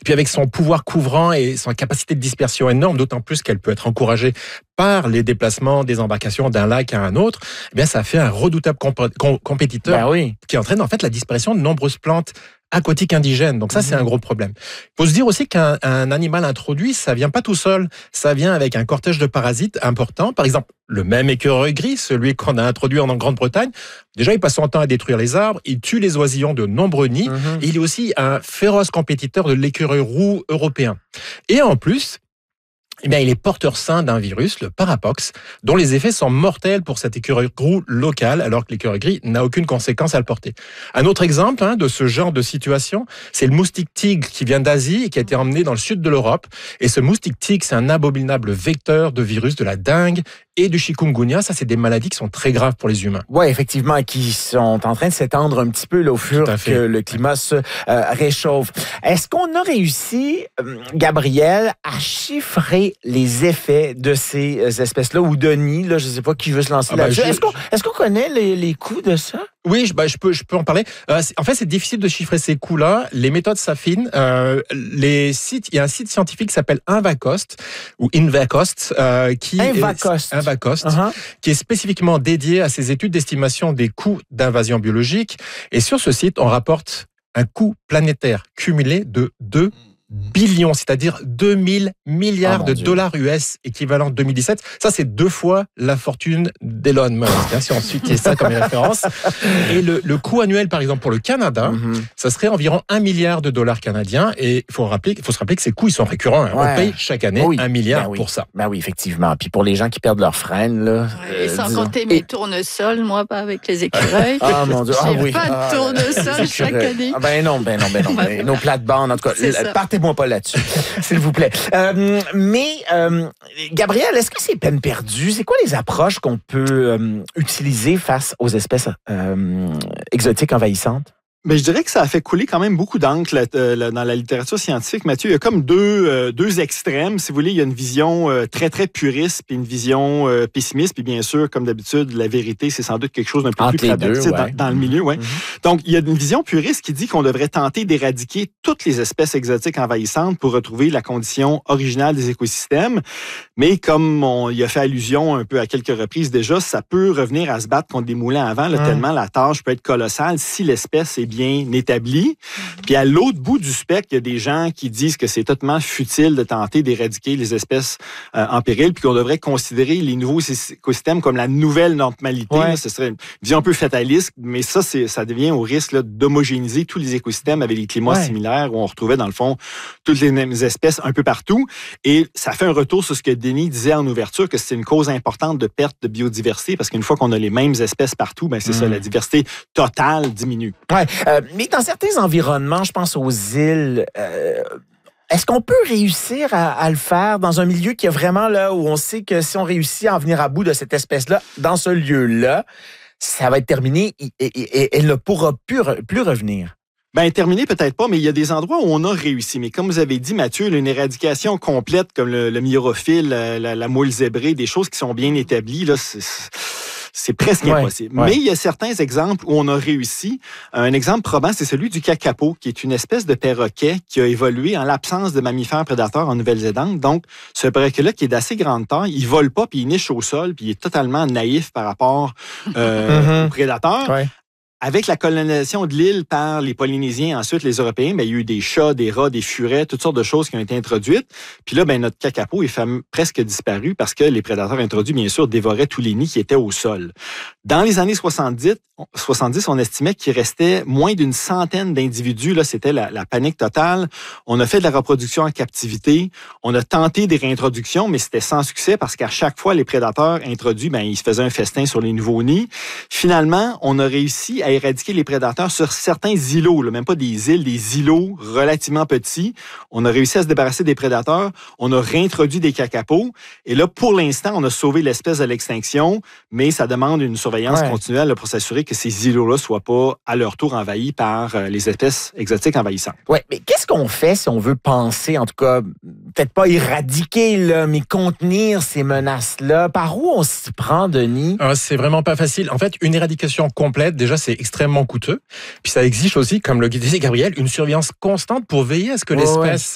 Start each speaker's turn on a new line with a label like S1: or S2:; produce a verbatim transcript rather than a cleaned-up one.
S1: Puis avec son pouvoir couvrant et son capacité de dispersion énorme, d'autant plus qu'elle peut être encouragée par les déplacements des embarcations d'un lac à un autre, eh bien ça fait un redoutable comp- com- compétiteur
S2: ben oui.
S1: qui entraîne en fait la disparition de nombreuses plantes aquatiques indigènes. Donc ça,
S2: mmh.
S1: c'est un gros problème. Il faut se dire aussi qu'un un animal introduit, ça vient pas tout seul. Ça vient avec un cortège de parasites importants. Par exemple, le même écureuil gris, celui qu'on a introduit en Grande-Bretagne, déjà, il passe son temps à détruire les arbres, il tue les oisillons de nombreux nids, mmh. et il est aussi un féroce compétiteur de l'écureuil roux européen. Et en plus, eh bien, il est porteur sain d'un virus, le parapox, dont les effets sont mortels pour cet écureuil roux local, alors que l'écureuil gris n'a aucune conséquence à le porter. Un autre exemple hein, de ce genre de situation, c'est le moustique tigre qui vient d'Asie et qui a été emmené dans le sud de l'Europe. Et ce moustique tigre, c'est un abominable vecteur de virus de la dengue et du chikungunya. Ça, c'est des maladies qui sont très graves pour les humains.
S2: Oui, effectivement, qui sont en train de s'étendre un petit peu là, au fur et à mesure que le climat se euh, réchauffe. Est-ce qu'on a réussi, euh, Gabriel, à chiffrer les effets de ces espèces-là, ou Denis, là, je ne sais pas qui veut se lancer ah là-dessus. Ben, je... Est-ce qu'on, est-ce qu'on connaît les, les coûts de ça?
S1: Oui, je, ben, je, peux, je peux en parler. Euh, en fait, c'est difficile de chiffrer ces coûts-là. Les méthodes s'affinent. Euh, les sites, il y a un site scientifique qui s'appelle Invacost, ou Invacost, euh, qui
S2: Invacost.
S1: Est, Invacost, uh-huh. qui est spécifiquement dédié à ces études d'estimation des coûts d'invasion biologique. Et sur ce site, on rapporte un coût planétaire cumulé de deux billions, c'est-à-dire deux mille milliards oh de Dieu. dollars U S équivalent deux mille dix-sept. Ça, c'est deux fois la fortune d'Elon Musk, hein, si on suit ça comme une référence. Et le, le coût annuel, par exemple, pour le Canada, mm-hmm. ça serait environ un milliard de dollars canadiens. Et il faut, rappeler, faut se rappeler que ces coûts, ils sont récurrents. Hein. Ouais. On paye chaque année oui. un milliard
S2: ben oui.
S1: pour ça.
S2: Ben oui, effectivement. Puis pour les gens qui perdent leurs freins, là...
S3: Ouais, et euh, sans disons. compter mes et... tournesols, moi, pas avec les écureuils.
S2: Ah, mon Dieu. Ah,
S3: J'ai
S2: oui.
S3: pas de
S2: ah,
S3: tournesol chaque année.
S2: Ah, ben non, ben non, ben non. Ben, nos plates-bandes, en tout cas, partez-moi pas là-dessus. S'il vous plaît. Euh, mais, euh, Gabriel, est-ce que c'est peine perdue? C'est quoi les approches qu'on peut euh, utiliser face aux espèces euh, exotiques envahissantes?
S4: Mais je dirais que ça a fait couler quand même beaucoup d'encre là, là, dans la littérature scientifique, Mathieu. Il y a comme deux, euh, deux extrêmes. Si vous voulez, il y a une vision euh, très, très puriste, puis une vision euh, pessimiste. Puis bien sûr, comme d'habitude, la vérité, c'est sans doute quelque chose d'un peu
S2: Entre
S4: plus pratique ouais. dans, dans le milieu. Ouais. Mm-hmm. Donc, il y a une vision puriste qui dit qu'on devrait tenter d'éradiquer toutes les espèces exotiques envahissantes pour retrouver la condition originale des écosystèmes. Mais comme on y a fait allusion un peu à quelques reprises déjà, ça peut revenir à se battre contre des moulins à vent, là, mm. tellement la tâche peut être colossale si l'espèce est bien établi. Puis à l'autre bout du spectre, il y a des gens qui disent que c'est totalement futile de tenter d'éradiquer les espèces euh, en péril, puis qu'on devrait considérer les nouveaux écosystèmes comme la nouvelle normalité. Ouais. Là, ce serait une vision un peu fataliste, mais ça, c'est, ça devient au risque là, d'homogénéiser tous les écosystèmes avec des climats ouais. similaires où on retrouvait dans le fond toutes les mêmes espèces un peu partout. Et ça fait un retour sur ce que Denis disait en ouverture, que c'est une cause importante de perte de biodiversité, parce qu'une fois qu'on a les mêmes espèces partout, ben c'est mmh. ça, la diversité totale diminue.
S2: Ouais. Euh, mais dans certains environnements, je pense aux îles, euh, est-ce qu'on peut réussir à, à le faire dans un milieu qui est vraiment là où on sait que si on réussit à en venir à bout de cette espèce-là, dans ce lieu-là, ça va être terminé et, et, et elle ne pourra plus, plus revenir?
S4: Bien, terminé peut-être pas, mais il y a des endroits où on a réussi. Mais comme vous avez dit, Mathieu, une éradication complète comme le, le myrophile, la, la, la moule zébrée, des choses qui sont bien établies, là, c'est... C'est presque ouais, impossible. Ouais. Mais il y a certains exemples où on a réussi. Un exemple probant, c'est celui du kakapo, qui est une espèce de perroquet qui a évolué en l'absence de mammifères prédateurs en Nouvelle-Zélande. Donc, ce perroquet-là, qui est d'assez grande taille, il vole pas, puis il niche au sol, puis il est totalement naïf par rapport euh, mm-hmm. aux prédateurs. Ouais. Avec la colonisation de l'île par les Polynésiens, ensuite les Européens, ben, il y a eu des chats, des rats, des furets, toutes sortes de choses qui ont été introduites. Puis là, ben, notre kakapo est fam- presque disparu parce que les prédateurs introduits, bien sûr, dévoraient tous les nids qui étaient au sol. Dans les années soixante-dix, soixante-dix on estimait qu'il restait moins d'une centaine d'individus. Là, c'était la, la panique totale. On a fait de la reproduction en captivité. On a tenté des réintroductions, mais c'était sans succès parce qu'à chaque fois, les prédateurs introduits, ben, ils se faisaient un festin sur les nouveaux nids. Finalement, on a réussi à éradiquer les prédateurs sur certains îlots, là, même pas des îles, des îlots relativement petits. On a réussi à se débarrasser des prédateurs. On a réintroduit des kakapos. Et là, pour l'instant, on a sauvé l'espèce de l'extinction, mais ça demande une surveillance ouais. continuelle là, pour s'assurer que ces îlots-là ne soient pas à leur tour envahis par euh, les espèces exotiques envahissantes.
S2: Oui, mais qu'est-ce qu'on fait si on veut penser, en tout cas, peut-être pas éradiquer, là, mais contenir ces menaces-là? Par où on s'y prend, Denis?
S1: Ah, c'est vraiment pas facile. En fait, une éradication complète, déjà, c'est extrêmement coûteux. Puis ça exige aussi, comme le disait Gabriel, une surveillance constante pour veiller à ce que oh, l'espèce